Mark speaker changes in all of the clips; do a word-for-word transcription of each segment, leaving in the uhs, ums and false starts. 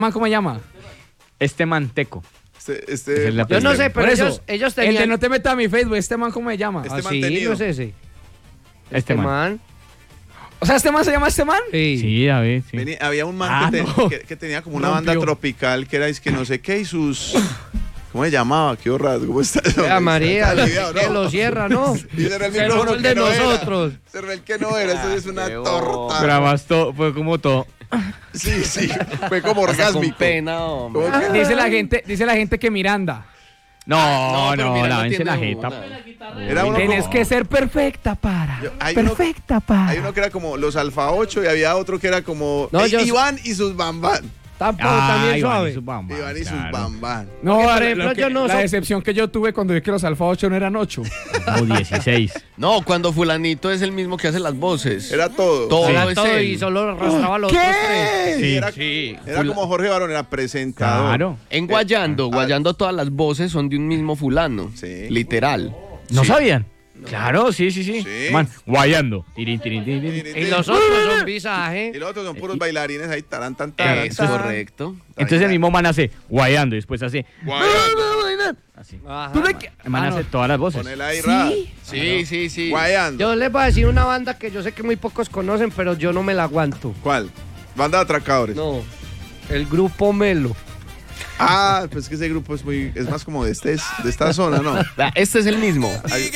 Speaker 1: man, ¿cómo se llama?
Speaker 2: Este manteco.
Speaker 3: Este, este,
Speaker 4: yo no sé, pero ellos, ellos tenían...
Speaker 1: El de no te metas a mi Facebook, ¿este man cómo se llama?
Speaker 3: Este
Speaker 4: ah,
Speaker 3: man
Speaker 4: sí,
Speaker 3: tenido.
Speaker 4: no es ese.
Speaker 2: Este,
Speaker 4: Este
Speaker 2: man.
Speaker 4: man.
Speaker 1: O sea, ¿este man se llama este man?
Speaker 4: Sí.
Speaker 2: Sí, David, sí.
Speaker 3: Venía- había un man
Speaker 1: Ah,
Speaker 3: que, te-
Speaker 1: no.
Speaker 3: que- que tenía como una
Speaker 1: Rompió.
Speaker 3: banda tropical que era es que no sé qué y sus... ¿Cómo se llamaba? Qué horrado. ¿Cómo está?
Speaker 4: Vea, María,
Speaker 3: Está aliviado,
Speaker 4: que
Speaker 3: ¿no?
Speaker 4: lo cierra, ¿no?
Speaker 3: Y ese era el
Speaker 4: Se
Speaker 3: micrófono
Speaker 4: robó el
Speaker 3: que
Speaker 4: de
Speaker 3: no era.
Speaker 4: nosotros.
Speaker 3: Ese era el que no era, eso es una
Speaker 5: qué
Speaker 3: torta.
Speaker 2: Grabas todo, fue como todo.
Speaker 3: Sí, sí, fue como
Speaker 5: Hasta con
Speaker 3: orgásmico.
Speaker 5: pena, hombre.
Speaker 3: ¿Cómo que?
Speaker 1: Dice la gente, dice la gente que Miranda.
Speaker 2: No,
Speaker 5: no, pero
Speaker 2: no,
Speaker 5: mira, no
Speaker 2: lávense
Speaker 5: tiene
Speaker 2: la
Speaker 5: una.
Speaker 2: jeta.
Speaker 3: Era uno
Speaker 1: Tienes
Speaker 3: como-
Speaker 1: que ser perfecta para.
Speaker 3: Yo- hay uno-
Speaker 1: perfecta para.
Speaker 3: Hay uno que era como los Alfa ocho y había otro que era como
Speaker 4: No,
Speaker 3: eh,
Speaker 4: yo-
Speaker 3: Iván y sus bambán.
Speaker 4: Tampoco,
Speaker 2: Ah,
Speaker 4: también
Speaker 2: Iván
Speaker 4: suave.
Speaker 2: y su bamba,
Speaker 3: Iván y sus
Speaker 2: claro.
Speaker 3: bambán.
Speaker 1: No,
Speaker 4: Porque, por
Speaker 1: lo
Speaker 4: ejemplo,
Speaker 1: que-
Speaker 4: yo no
Speaker 1: la
Speaker 4: soy-
Speaker 1: decepción que yo tuve cuando vi que los Alfa ocho no eran ocho.
Speaker 2: Como dieciséis.
Speaker 5: No, cuando fulanito es el mismo que hace las voces.
Speaker 3: Era todo.
Speaker 5: Todo
Speaker 4: Era
Speaker 5: es
Speaker 4: todo
Speaker 5: él.
Speaker 4: y solo arrastraba los otros tres.
Speaker 3: Sí, era,
Speaker 5: Sí.
Speaker 3: era como Jorge Barón, era presentador.
Speaker 2: Claro.
Speaker 5: En Guayando,
Speaker 3: Ah.
Speaker 5: Guayando todas las voces son de un mismo fulano.
Speaker 3: Sí.
Speaker 5: Literal.
Speaker 2: ¿No
Speaker 5: Sí.
Speaker 2: sabían? Claro, sí, sí, sí.
Speaker 3: Sí.
Speaker 2: Man, guayando. Tirín, tirín, tirín, tirín.
Speaker 4: Y los otros son visaje.
Speaker 3: Y los otros son puros bailarines ahí, tarán, tan, tarán,
Speaker 5: Eso es
Speaker 3: tan.
Speaker 5: correcto.
Speaker 2: Entonces el mismo man hace guayando y después hace.
Speaker 3: Guayando.
Speaker 2: Así.
Speaker 4: Ajá.
Speaker 1: ¿Tú de qué?
Speaker 2: El man
Speaker 1: Ah,
Speaker 2: hace
Speaker 1: no.
Speaker 2: todas las voces.
Speaker 3: Ponela ahí, Ra.
Speaker 5: Sí, sí, sí.
Speaker 3: Guayando.
Speaker 4: Yo les voy a decir una banda que yo sé que muy pocos conocen, pero yo no me la aguanto.
Speaker 3: ¿Cuál? Banda de atracadores.
Speaker 4: No. El grupo Melo.
Speaker 3: Ah, pues que ese grupo es muy, es más como de este, de esta zona, ¿no?
Speaker 5: Vea, Este es el mismo.
Speaker 3: Ahí-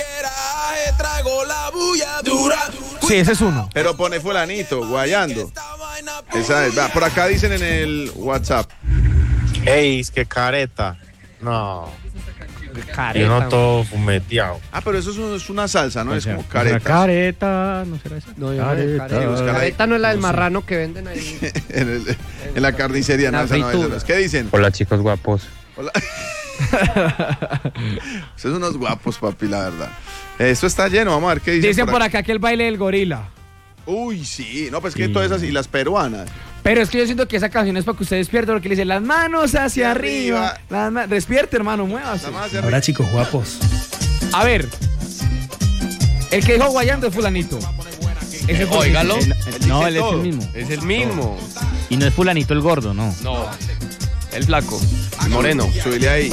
Speaker 1: Sí, ese es uno.
Speaker 3: pero pone fulanito, guayando. Esa es, vea, por acá dicen en el WhatsApp.
Speaker 6: Ey, es que careta. No,
Speaker 4: Careta.
Speaker 6: yo no todo fumeteado.
Speaker 3: Ah, pero eso es, un- es una salsa, ¿no?
Speaker 2: O
Speaker 3: Es
Speaker 2: sea,
Speaker 3: como
Speaker 2: una
Speaker 3: careta.
Speaker 2: careta, ¿no será esa?
Speaker 4: No, yo no sé,
Speaker 2: Careta.
Speaker 4: careta.
Speaker 3: búscala ahí.
Speaker 4: Careta no es la del marrano que venden ahí.
Speaker 3: en, el- en la carnicería, no,
Speaker 4: La
Speaker 3: esa no, esa no
Speaker 4: fritura.
Speaker 3: es. ¿Qué dicen?
Speaker 6: Hola, chicos guapos.
Speaker 3: Hola. Ustedes son unos guapos, papi, la verdad. Esto está lleno, vamos a ver qué dicen.
Speaker 1: Dicen por
Speaker 3: acá.
Speaker 1: acá que el baile del gorila.
Speaker 3: Uy, sí, no, pues que
Speaker 2: Sí.
Speaker 3: todas esas y las peruanas.
Speaker 1: Pero es que yo siento que esa canción es para que usted despierte, porque le dice las manos hacia
Speaker 3: Hacia
Speaker 1: arriba.
Speaker 3: arriba.
Speaker 1: Las ma- Despierte, hermano, muévase.
Speaker 3: Nada más hacia
Speaker 7: Ahora,
Speaker 3: arriba.
Speaker 7: chicos guapos.
Speaker 1: A ver. El que dijo guayando es fulanito. Ese fue-
Speaker 5: Óigalo.
Speaker 2: Él- no,
Speaker 3: dice
Speaker 2: él es
Speaker 3: todo.
Speaker 2: el mismo.
Speaker 5: Es el mismo.
Speaker 2: Y no es fulanito el gordo, no.
Speaker 5: No. El flaco. El moreno.
Speaker 3: Subile ahí.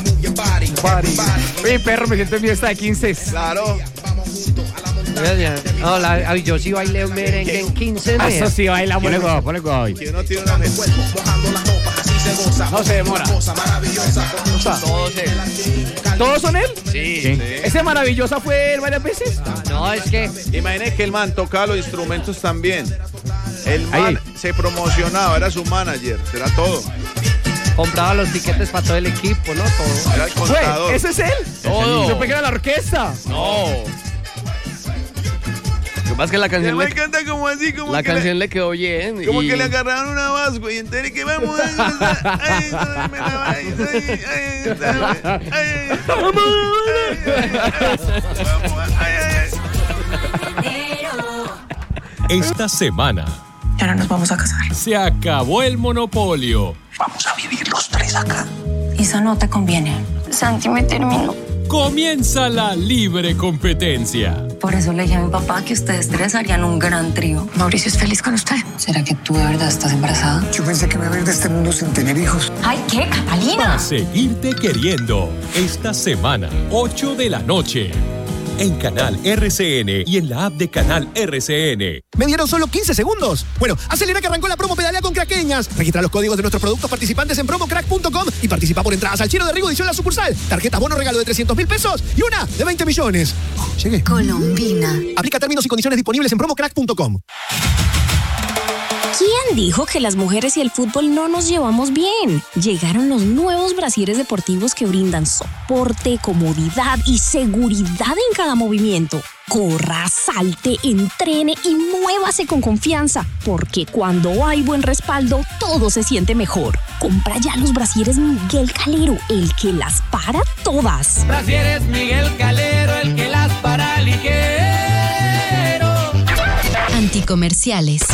Speaker 1: Oye, perro, me siento en fiesta de quince.
Speaker 3: Claro.
Speaker 4: No, la, ay, yo sí bailé un merengue en quince
Speaker 1: Eso
Speaker 4: meses.
Speaker 1: sí, baila
Speaker 2: Ponle
Speaker 1: bueno.
Speaker 2: cuidado, ponle cuidado ahí.
Speaker 3: Que uno tiene una mesa.
Speaker 1: No se demora.
Speaker 5: Todos él.
Speaker 1: ¿Todos son él?
Speaker 5: Sí.
Speaker 2: Sí.
Speaker 1: ¿Ese maravillosa fue él varias veces?
Speaker 4: No, es que
Speaker 3: Imagine que el man tocaba los instrumentos también. El man
Speaker 2: Ahí.
Speaker 3: se promocionaba, era su manager, era todo.
Speaker 4: compraba los tiquetes para todo el equipo, ¿no? Todo.
Speaker 3: Era el contador.
Speaker 1: Güey, ¿ese es él?
Speaker 5: Todo.
Speaker 1: Yo pensé que era la orquesta.
Speaker 5: No. Lo que pasa es que la
Speaker 3: El
Speaker 5: canción,
Speaker 3: man
Speaker 5: le,
Speaker 3: canta como así, como
Speaker 5: la
Speaker 3: que
Speaker 5: canción
Speaker 3: le,
Speaker 5: le quedó bien.
Speaker 3: como
Speaker 5: y-
Speaker 3: que le agarraron una vasco y entere que vamos a ay, dame la vaina, ay, ay, dame, ay, ay, vamos, ay, ay, ay.
Speaker 8: Esta semana
Speaker 9: Y ahora nos vamos a casar.
Speaker 8: se acabó el monopolio.
Speaker 9: Isa, no te conviene. Santi me terminó.
Speaker 8: Comienza la libre competencia.
Speaker 9: Por eso le dije a mi papá que ustedes tres harían un gran trío. Mauricio es feliz con usted. ¿Será que tú de verdad estás embarazada?
Speaker 7: Yo pensé que me iba a ir de este mundo sin tener hijos.
Speaker 9: ¡Ay, qué, Catalina!
Speaker 8: A seguirte queriendo. Esta semana, ocho de la noche. En Canal R C N y en la app de Canal R C N.
Speaker 7: Me dieron solo quince segundos. Bueno, acelera que arrancó la promo Pedalea con Craqueñas. Registra los códigos de nuestros productos participantes en promocrack punto com y participa por entradas al Chino de Rigo Edición La Sucursal. Tarjeta bono regalo de trescientos mil pesos y una de veinte millones. Oh, llegué.
Speaker 9: Colombina.
Speaker 7: Aplica términos y condiciones disponibles en promocrack punto com.
Speaker 10: ¿Quién dijo que las mujeres y el fútbol no nos llevamos bien? Llegaron los nuevos brasieres deportivos que brindan soporte, comodidad y seguridad en cada movimiento. Corra, salte, entrene y muévase con confianza, porque cuando hay buen respaldo, todo se siente mejor. Compra ya los brasieres Miguel Calero, el que las para todas.
Speaker 1: Brasieres Miguel Calero, el que las para ligero.
Speaker 10: Anticomerciales.